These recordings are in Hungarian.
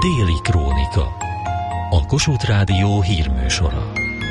Déli Krónika, a Kossuth Rádió hírműsora.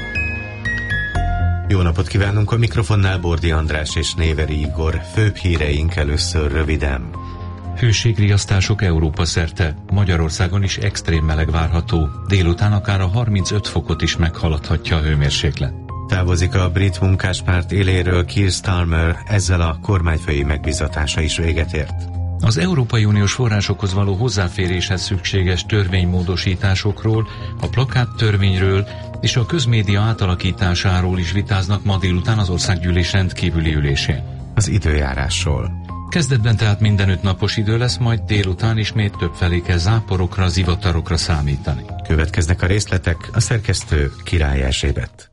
Jó napot kívánunk, a mikrofonnál Bordi András és Néveri Igor. Főbb híreink először röviden. Hőségriasztások Európa szerte, Magyarországon is extrém meleg várható, délután akár a 35 fokot is meghaladhatja a hőmérséklet. Távozik a brit munkáspárt éléről Keir Starmer, ezzel a kormányfői megbízatása is véget ért. Az Európai Uniós forrásokhoz való hozzáféréshez szükséges törvénymódosításokról, a plakáttörvényről és a közmédia átalakításáról is vitáznak ma délután az országgyűlés rendkívüli ülésén. Az időjárásról. Kezdetben tehát mindenütt napos idő lesz, majd délután ismét többfelé kell záporokra, zivatarokra számítani. Következnek a részletek, a szerkesztő Király Erzsébet.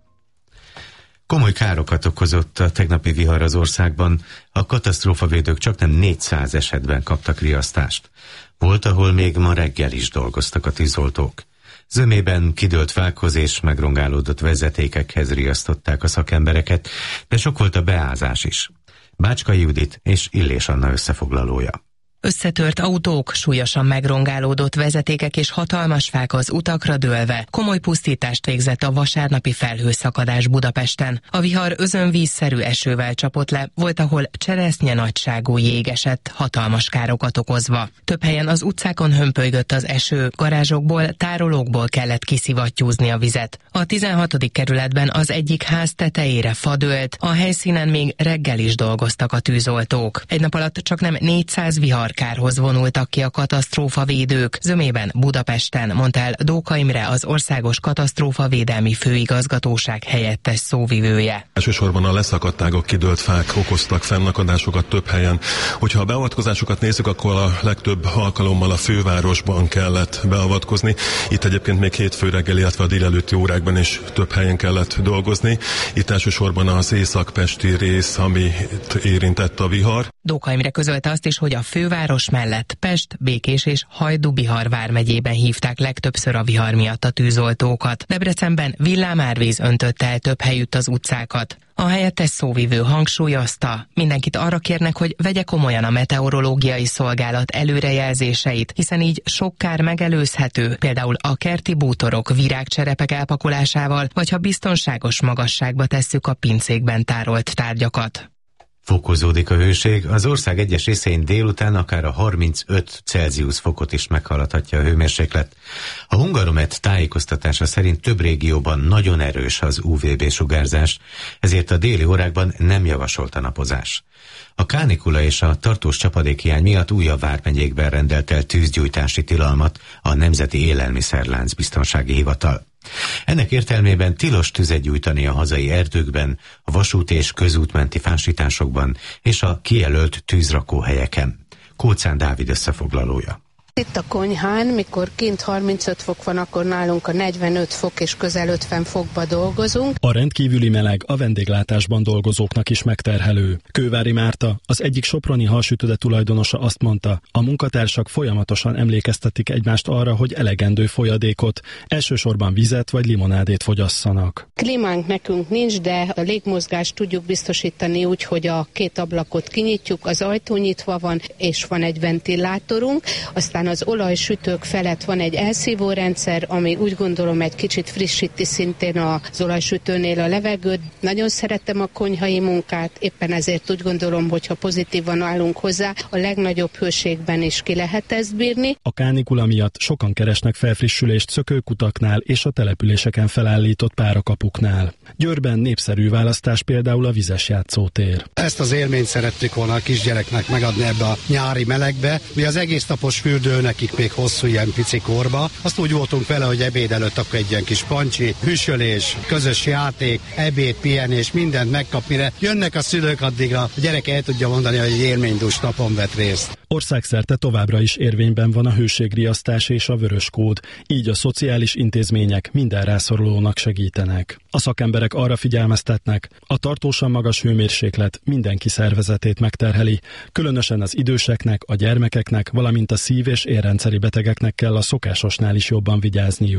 Komoly károkat okozott a tegnapi vihar az országban, a katasztrófavédők csaknem 400 esetben kaptak riasztást. Volt, ahol még ma reggel is dolgoztak a tűzoltók. Zömében kidőlt fákhoz és megrongálódott vezetékekhez riasztották a szakembereket, de sok volt a beázás is. Bácskai Judit és Illés Anna összefoglalója. Összetört autók, súlyosan megrongálódott vezetékek és hatalmas fák az utakra dőlve komoly pusztítást végzett a vasárnapi felhőszakadás Budapesten. A vihar özönvízszerű esővel csapott le, volt, ahol cseresznye nagyságú jég esett, hatalmas károkat okozva. Több helyen az utcákon hömpölygött az eső, garázsokból, tárolókból kellett kiszivattyúzni a vizet. A 16. kerületben az egyik ház tetejére fa dőlt, a helyszínen még reggel is dolgoztak a tűzoltók. Egy nap alatt csaknem 400 viharkárhoz vonultak ki a katasztrófavédők, zömében Budapesten, mondta el Dóka Imre, az Országos Katasztrófavédelmi Főigazgatóság helyettes szóvivője. Elsősorban a leszakadt ágak, kidőlt fák okoztak fennakadásokat több helyen. Hogyha a beavatkozásokat nézzük, akkor a legtöbb alkalommal a fővárosban kellett beavatkozni. Itt egyébként még hétfő reggel, illetve a délelőtti órákban is több helyen kellett dolgozni. Itt elsősorban az északpesti rész, amit érintett a vihar. Dóka Imre közölte azt is, hogy a főváros mellett Pest, Békés és Hajdú-Bihar vármegyében hívták legtöbbször a vihar miatt a tűzoltókat. Debrecenben villámárvíz öntötte el több helyütt az utcákat. A helyettes szóvivő hangsúlyozta, mindenkit arra kérnek, hogy vegye komolyan a meteorológiai szolgálat előrejelzéseit, hiszen így sok kár megelőzhető, például a kerti bútorok, virágcserepek elpakolásával, vagy ha biztonságos magasságba tesszük a pincékben tárolt tárgyakat. Fokozódik a hőség, az ország egyes részein délután akár a 35 Celsius fokot is meghaladhatja a hőmérséklet. A Hungaromet tájékoztatása szerint több régióban nagyon erős az UVB-sugárzás, ezért a déli órákban nem javasolt a napozás. A kánikula és a tartós csapadékhiány miatt újabb vármegyékben rendelt el tűzgyújtási tilalmat a Nemzeti Élelmiszerlánc Biztonsági Hivatal. Ennek értelmében tilos tüzet gyújtani a hazai erdőkben, a vasút és közútmenti fásításokban és a kijelölt tűzrakóhelyeken. Kóczán Dávid összefoglalója. Itt a konyhán, mikor kint 35 fok van, akkor nálunk a 45 fok és közel 50 fokba dolgozunk. A rendkívüli meleg a vendéglátásban dolgozóknak is megterhelő. Kővári Márta, az egyik soproni halsütőde tulajdonosa azt mondta, a munkatársak folyamatosan emlékeztetik egymást arra, hogy elegendő folyadékot, elsősorban vizet vagy limonádét fogyasszanak. Klímánk nekünk nincs, de a légmozgást tudjuk biztosítani úgy, hogy a két ablakot kinyitjuk, az ajtó nyitva van, és van egy ventilátorunk, aztán az olajsütők felett van egy elszívó rendszer, ami úgy gondolom egy kicsit frissíti szintén az olajsütőnél a levegőt. Nagyon szeretem a konyhai munkát, éppen ezért úgy gondolom, hogyha pozitívan állunk hozzá, a legnagyobb hőségben is ki lehet ezt bírni. A kánikula miatt sokan keresnek felfrissülést szökőkutaknál és a településeken felállított párakapuknál. Győrben népszerű választás például a vizes játszótér. Ezt az élményt szerettük volna a kisgyereknek megadni ebbe a nyári melegbe. Mi az egész napos fürdő nekik még hosszú ilyen pici korba. Azt úgy voltunk vele, hogy ebéd előtt akkor egy ilyen kis pancsi, hűsölés, közös játék, ebéd, pihenés, mindent megkap, mire jönnek a szülők, addig a gyerek el tudja mondani, hogy egy élménydús napon vett részt. Országszerte továbbra is érvényben van a hőségriasztás és a vörös kód, így a szociális intézmények minden rászorulónak segítenek. A szakemberek arra figyelmeztetnek, a tartósan magas hőmérséklet mindenki szervezetét megterheli, különösen az időseknek, a gyermekeknek, valamint a szív- és érrendszeri betegeknek kell a szokásosnál is jobban vigyázniuk.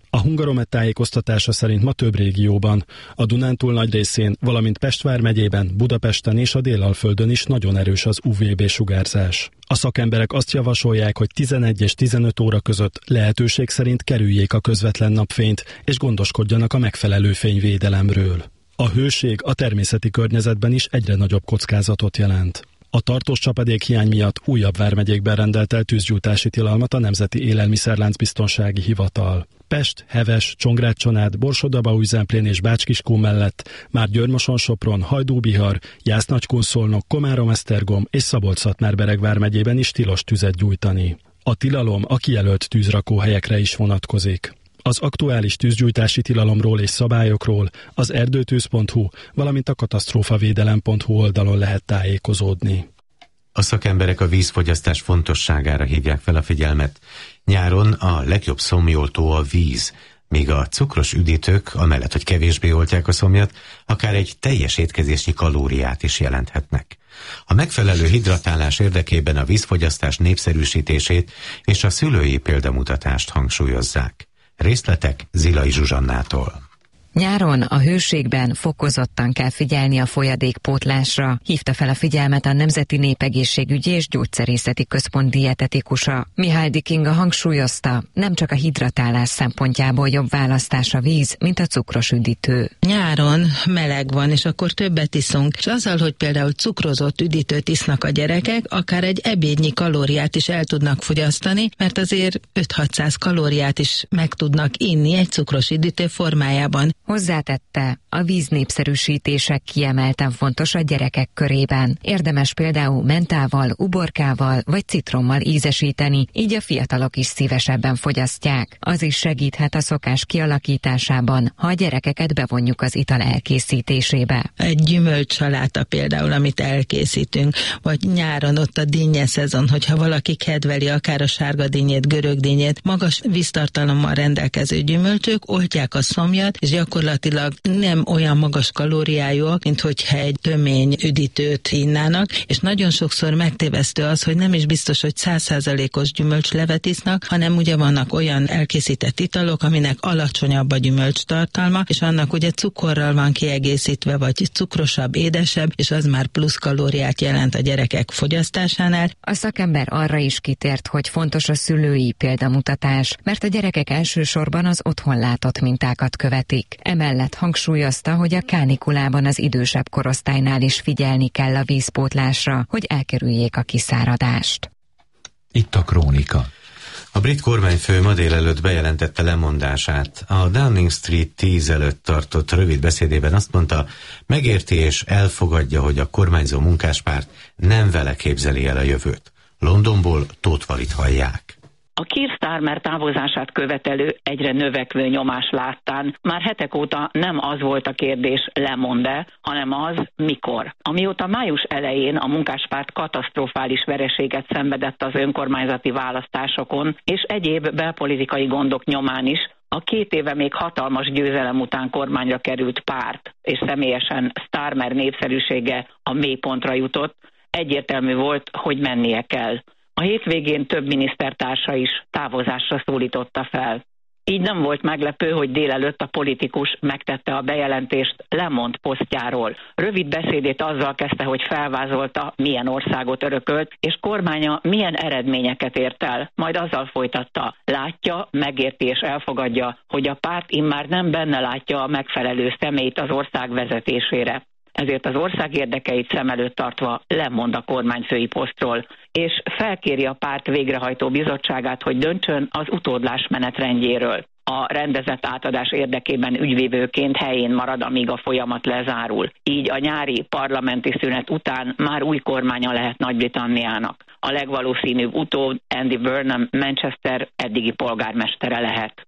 A Hungaromet tájékoztatása szerint ma több régióban, a Dunántúl nagy részén, valamint Pest vármegyében, Budapesten és a Délalföldön is nagyon erős az UVB sugárzás. A szakemberek azt javasolják, hogy 11 és 15 óra között lehetőség szerint kerüljék a közvetlen napfényt, és gondoskodjanak a megfelelő fényvédelemről. A hőség a természeti környezetben is egyre nagyobb kockázatot jelent. A tartós csapadékhiány miatt újabb vármegyékben rendelt el tűzgyújtási tilalmat a Nemzeti Élelmiszerláncbiztonsági Hivatal. Pest, Heves, Csongrád-Csanád, Borsod-Abaúj-Zemplén és Bács-Kiskó mellett már Győr-Moson-Sopron, Hajdú-Bihar, Jász-Nagykun-Szolnok, Komárom-Esztergom és Szabolcs-Szatmár-Bereg vármegyében is tilos tüzet gyújtani. A tilalom a kijelölt tűzrakóhelyekre is vonatkozik. Az aktuális tűzgyújtási tilalomról és szabályokról az erdőtűz.hu, valamint a katasztrófavédelem.hu oldalon lehet tájékozódni. A szakemberek a vízfogyasztás fontosságára hívják fel a figyelmet. Nyáron a legjobb szomjoltó a víz, míg a cukros üdítők, amellett, hogy kevésbé oltják a szomjat, akár egy teljes étkezési kalóriát is jelenthetnek. A megfelelő hidratálás érdekében a vízfogyasztás népszerűsítését és a szülői példamutatást hangsúlyozzák. Részletek Zilai Zsuzsannától. Nyáron a hőségben fokozottan kell figyelni a folyadékpótlásra, hívta fel a figyelmet a Nemzeti Népegészségügyi és Gyógyszerészeti Központ dietetikusa. Mihály Kinga hangsúlyozta, nem csak a hidratálás szempontjából jobb választás a víz, mint a cukros üdítő. Nyáron meleg van, és akkor többet iszunk, és azzal, hogy például cukrozott üdítőt isznak a gyerekek, akár egy ebédnyi kalóriát is el tudnak fogyasztani, mert azért 5-600 kalóriát is meg tudnak inni egy cukros üdítő formájában. Hozzátette, a víz népszerűsítése kiemelten fontos a gyerekek körében. Érdemes például mentával, uborkával vagy citrommal ízesíteni, így a fiatalok is szívesebben fogyasztják. Az is segíthet a szokás kialakításában, ha a gyerekeket bevonjuk az ital elkészítésébe. Egy gyümölcsaláta például, amit elkészítünk, vagy nyáron ott a dinnye szezon, hogyha valaki kedveli akár a sárga dinnyét, görög dinnyét, magas víztartalommal rendelkező gyümölcsök oltják a szomjat, és gyakorlatilag nem olyan magas kalóriájúak, mint hogyha egy tömény üdítőt innának, és nagyon sokszor megtévesztő az, hogy nem is biztos, hogy 100%-os gyümölcslevet isznak, hanem ugye vannak olyan elkészített italok, aminek alacsonyabb a gyümölcs tartalma, és annak ugye cukorral van kiegészítve, vagy cukrosabb, édesebb, és az már plusz kalóriát jelent a gyerekek fogyasztásánál. A szakember arra is kitért, hogy fontos a szülői példamutatás, mert a gyerekek elsősorban az otthon látott mintákat követik. Emellett hangsúlyozta, hogy a kánikulában az idősebb korosztálynál is figyelni kell a vízpótlásra, hogy elkerüljék a kiszáradást. Itt a krónika. A brit kormányfő ma délelőtt bejelentette lemondását. A Downing Street 10 előtt tartott rövid beszédében azt mondta, megérti és elfogadja, hogy a kormányzó munkáspárt nem vele képzeli el a jövőt. Londonból Tóth Valit hallják. A Keir Starmer távozását követelő egyre növekvő nyomás láttán már hetek óta nem az volt a kérdés, lemond-e, hanem az, mikor. Amióta május elején a munkáspárt katasztrofális vereséget szenvedett az önkormányzati választásokon, és egyéb belpolitikai gondok nyomán is, a 2 éve még hatalmas győzelem után kormányra került párt, és személyesen Starmer népszerűsége a mélypontra jutott, egyértelmű volt, hogy mennie kell. A hétvégén több minisztertársa is távozásra szólította fel. Így nem volt meglepő, hogy délelőtt a politikus megtette a bejelentést lemond posztjáról. Rövid beszédét azzal kezdte, hogy felvázolta, milyen országot örökölt, és kormánya milyen eredményeket ért el. Majd azzal folytatta, látja, megérti és elfogadja, hogy a párt immár nem benne látja a megfelelő személyt az ország vezetésére. Ezért az ország érdekeit szem előtt tartva lemond a kormányfői posztról, és felkéri a párt végrehajtó bizottságát, hogy döntsön az utódlás menetrendjéről. A rendezett átadás érdekében ügyvívőként helyén marad, amíg a folyamat lezárul. Így a nyári parlamenti szünet után már új kormánya lehet Nagy-Britanniának. A legvalószínűbb utód Andy Burnham Manchester eddigi polgármestere lehet.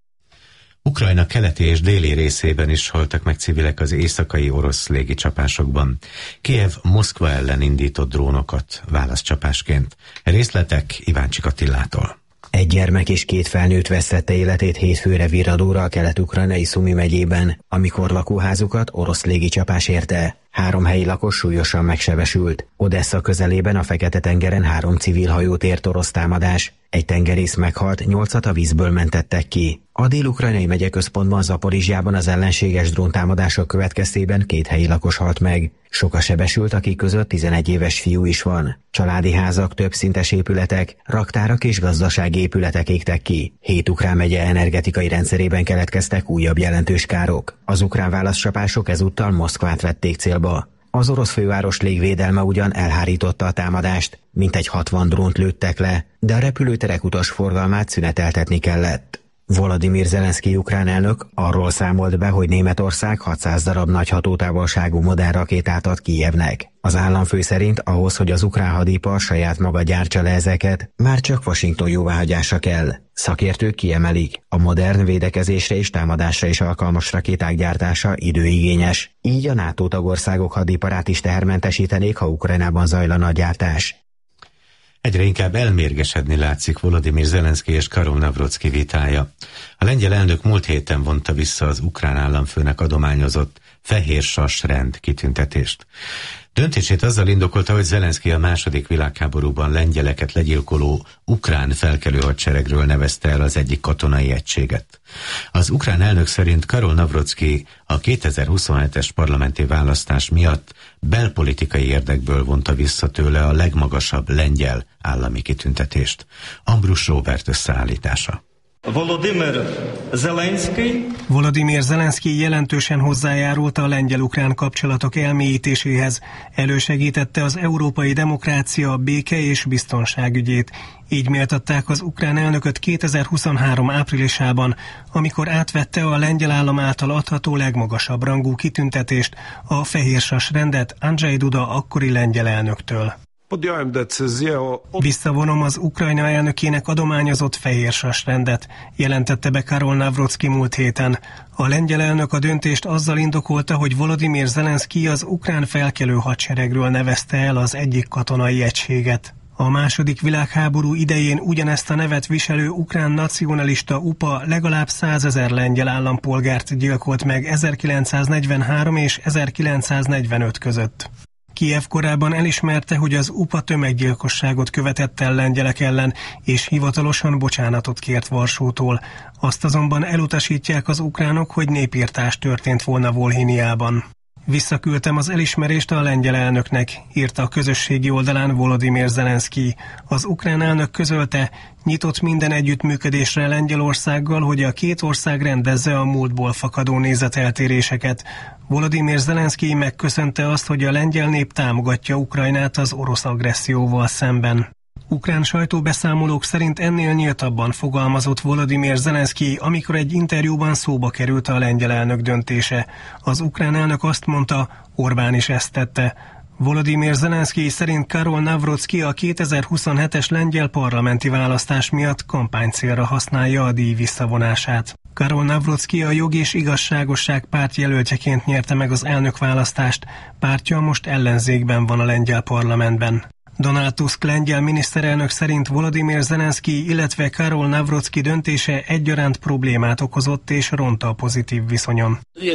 Ukrajna keleti és déli részében is haltak meg civilek az éjszakai orosz légicsapásokban. Kijev Moszkva ellen indított drónokat válaszcsapásként. Részletek Iváncsik Attilától. Egy gyermek és 2 felnőtt vesztette életét hétfőre virradóra a kelet-ukrajnai Szumi megyében, amikor lakóházukat orosz légicsapás érte. 3 helyi lakos súlyosan megsebesült. Odessa közelében a Fekete-tengeren 3 civil hajót ért orosz támadás. Egy tengerész meghalt, 8 a vízből mentettek ki. A dél-ukrajnai megyeközpontban, Zaporizsjában az ellenséges dróntámadások következtében 2 helyi lakos halt meg. Sok a sebesült, akik között 11 éves fiú is van. Családi házak, többszintes épületek, raktárak és gazdasági épületek égtek ki. 7 ukrán megye energetikai rendszerében keletkeztek újabb jelentős károk. Az ukrán válaszcsapások ezúttal Moszkvát vették célba. Az orosz főváros légvédelme ugyan elhárította a támadást, mintegy 60 drónt lőttek le, de a repülőterek utasforgalmát szüneteltetni kellett. Volodymyr Zelenszkij ukrán elnök arról számolt be, hogy Németország 600 darab nagy hatótávolságú modern rakétát ad Kijevnek. Az államfő szerint ahhoz, hogy az ukrán hadipar saját maga gyártsa le ezeket, már csak Washington jóváhagyása kell. Szakértők kiemelik, a modern védekezésre és támadásra is alkalmas rakéták gyártása időigényes. Így a NATO tagországok hadiparát is tehermentesítenék, ha Ukrajnában zajlana a gyártás. Egyre inkább elmérgesedni látszik Volodymyr Zelenszkij és Karol Navrocki vitája. A lengyel elnök múlt héten vonta vissza az ukrán államfőnek adományozott fehér sas rend kitüntetést. Döntését azzal indokolta, hogy Zelenszkij a II. Világháborúban lengyeleket legyilkoló ukrán felkelő hadseregről nevezte el az egyik katonai egységet. Az ukrán elnök szerint Karol Navrocki a 2027-es parlamenti választás miatt belpolitikai érdekből vonta vissza tőle a legmagasabb lengyel állami kitüntetést. Ambrus Róbert összeállítása. Volodymyr Zelenszkij jelentősen hozzájárult a lengyel-ukrán kapcsolatok elmélyítéséhez, elősegítette az európai demokrácia, béke és biztonság ügyét. Így méltatták az ukrán elnököt 2023 áprilisában, amikor átvette a lengyel állam által adható legmagasabb rangú kitüntetést, a fehérsas rendet Andrzej Duda akkori lengyel elnöktől. Visszavonom az Ukrajna elnökének adományozott fehérsas rendet, jelentette be Karol Navrocki múlt héten. A lengyel elnök a döntést azzal indokolta, hogy Volodymyr Zelenszkij az ukrán felkelő hadseregről nevezte el az egyik katonai egységet. A II. Világháború idején ugyanezt a nevet viselő ukrán nacionalista UPA legalább 100 000 lengyel állampolgárt gyilkolt meg 1943 és 1945 között. Kijev korábban elismerte, hogy az UPA tömeggyilkosságot követett el lengyelek ellen, és hivatalosan bocsánatot kért Varsótól. Azt azonban elutasítják az ukránok, hogy népirtás történt volna Volhyniában. Visszaküldtem az elismerést a lengyel elnöknek, írta a közösségi oldalán Volodymyr Zelenszkij. Az ukrán elnök közölte, nyitott minden együttműködésre Lengyelországgal, hogy a két ország rendezze a múltból fakadó nézeteltéréseket. Volodymyr Zelenszkij megköszönte azt, hogy a lengyel nép támogatja Ukrajnát az orosz agresszióval szemben. Ukrán sajtóbeszámolók szerint ennél nyíltabban fogalmazott Volodymyr Zelenszkij, amikor egy interjúban szóba került a lengyel elnök döntése. Az ukrán elnök azt mondta, Orbán is ezt tette. Volodymyr Zelenszkij szerint Karol Navrocki a 2027-es lengyel parlamenti választás miatt kampánycélra használja a díj visszavonását. Karol Navrocki a Jog és Igazságosság párt jelöltjeként nyerte meg az elnökválasztást, pártja most ellenzékben van a lengyel parlamentben. Donald Tusk lengyel miniszterelnök szerint Volodymyr Zelenszkij, illetve Karol Navrocki döntése egyaránt problémát okozott és ronta a pozitív viszonyon.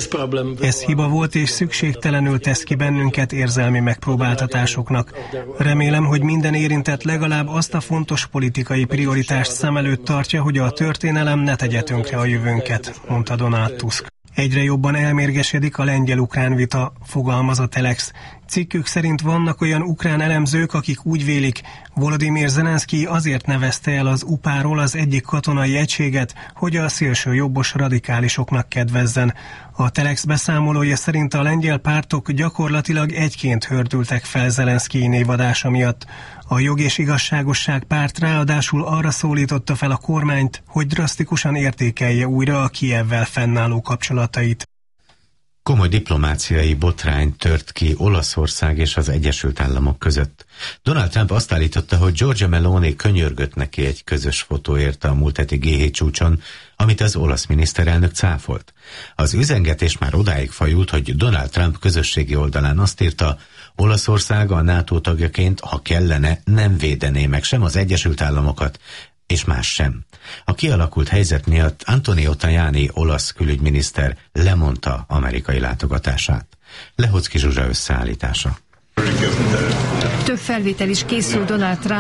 Ez hiba volt és szükségtelenül tesz ki bennünket érzelmi megpróbáltatásoknak. Remélem, hogy minden érintett legalább azt a fontos politikai prioritást szem előtt tartja, hogy a történelem ne tegye tönkre a jövőnket, mondta Donald Tusk. Egyre jobban elmérgesedik a lengyel-ukrán vita, fogalmaz a Telex. Cikkük szerint vannak olyan ukrán elemzők, akik úgy vélik, Volodymyr Zelenszkij azért nevezte el az UPA-ról az egyik katonai egységet, hogy a szélső jobbos radikálisoknak kedvezzen. A Telex beszámolója szerint a lengyel pártok gyakorlatilag egyként hördültek fel Zelenszkij névadása miatt. A Jog és Igazságosság párt ráadásul arra szólította fel a kormányt, hogy drasztikusan értékelje újra a Kijevvel fennálló kapcsolatait. Komoly diplomáciai botrány tört ki Olaszország és az Egyesült Államok között. Donald Trump azt állította, hogy Giorgia Meloni könyörgött neki egy közös fotóért a múlt heti G7 csúcson, amit az olasz miniszterelnök cáfolt. Az üzengetés már odáig fajult, hogy Donald Trump közösségi oldalán azt írta, Olaszország a NATO tagjaként, ha kellene, nem védené meg sem az Egyesült Államokat, és más sem. A kialakult helyzet miatt Antonio Tajani olasz külügyminiszter lemondta amerikai látogatását. Lehocki Zsuzsa összeállítása. Több felvétel is készül Donald Trump